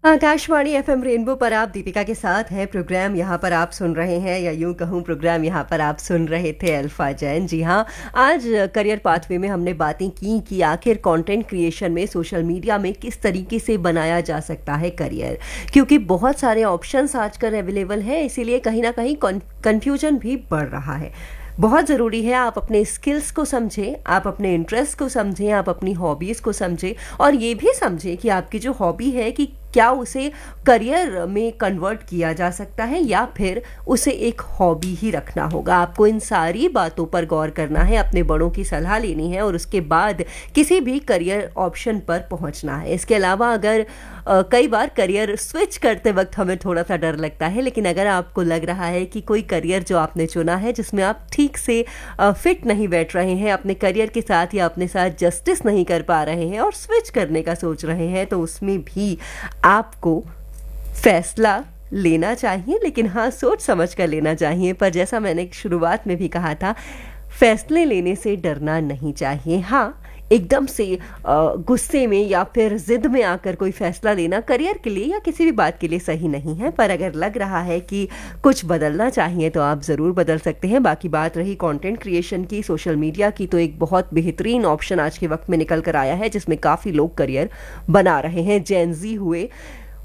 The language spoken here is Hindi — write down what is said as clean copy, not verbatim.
आकाशवाणी एफएम रेनबो पर आप दीपिका के साथ हैं। प्रोग्राम यहाँ पर आप सुन रहे हैं, या यूं कहूँ प्रोग्राम यहाँ पर आप सुन रहे थे अल्फा जैन। जी हाँ, आज करियर पाथवे में हमने बातें की कि आखिर कंटेंट क्रिएशन में सोशल मीडिया में किस तरीके से बनाया जा सकता है करियर, क्योंकि बहुत सारे ऑप्शंस आजकल अवेलेबल हैं, इसीलिए कहीं ना कहीं कन्फ्यूजन भी बढ़ रहा है। बहुत ज़रूरी है आप अपने स्किल्स को समझें, आप अपने इंटरेस्ट को समझें, आप अपनी हॉबीज़ को समझें, और ये भी समझें कि आपकी जो हॉबी है कि क्या उसे करियर में कन्वर्ट किया जा सकता है या फिर उसे एक हॉबी ही रखना होगा। आपको इन सारी बातों पर गौर करना है, अपने बड़ों की सलाह लेनी है और उसके बाद किसी भी करियर ऑप्शन पर पहुंचना है। इसके अलावा अगर कई बार करियर स्विच करते वक्त हमें थोड़ा सा डर लगता है, लेकिन अगर आपको लग रहा है कि कोई करियर जो आपने चुना है जिसमें आप ठीक से फिट नहीं बैठ रहे हैं अपने करियर के साथ, या अपने साथ जस्टिस नहीं कर पा रहे हैं और स्विच करने का सोच रहे हैं, तो उसमें भी आपको फैसला लेना चाहिए, लेकिन हाँ, सोच समझ कर लेना चाहिए। पर जैसा मैंने शुरुआत में भी कहा था, फैसले लेने से डरना नहीं चाहिए। हाँ, एकदम से गुस्से में या फिर जिद में आकर कोई फैसला लेना करियर के लिए या किसी भी बात के लिए सही नहीं है। पर अगर लग रहा है कि कुछ बदलना चाहिए तो आप ज़रूर बदल सकते हैं। बाकी बात रही कंटेंट क्रिएशन की, सोशल मीडिया की, तो एक बहुत बेहतरीन ऑप्शन आज के वक्त में निकल कर आया है जिसमें काफ़ी लोग करियर बना रहे हैं। जेन ज़ी हुए